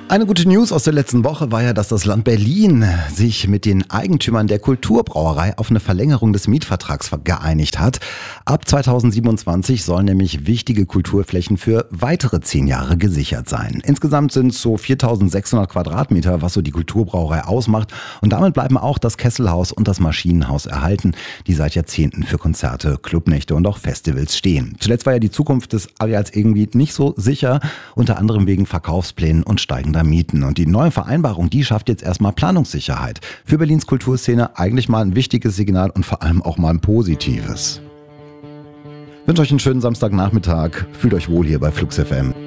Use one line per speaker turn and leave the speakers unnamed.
Eine gute News aus der letzten Woche war ja, dass das Land Berlin sich mit den Eigentümern der Kulturbrauerei auf eine Verlängerung des Mietvertrags geeinigt hat. Ab 2027 sollen nämlich wichtige Kulturflächen für weitere 10 Jahre gesichert sein. Insgesamt sind es so 4.600 Quadratmeter, was so die Kulturbrauerei ausmacht. Und damit bleiben auch das Kesselhaus und das Maschinenhaus erhalten, die seit Jahrzehnten für Konzerte, Clubnächte und auch Festivals stehen. Zuletzt war ja die Zukunft des Areals irgendwie nicht so sicher, unter anderem wegen Verkaufsplänen und steigender Mieten. Und die neue Vereinbarung, die schafft jetzt erstmal Planungssicherheit. Für Berlins Kulturszene eigentlich mal ein wichtiges Signal und vor allem auch mal ein positives. Ich wünsche euch einen schönen Samstagnachmittag. Fühlt euch wohl hier bei Flux FM.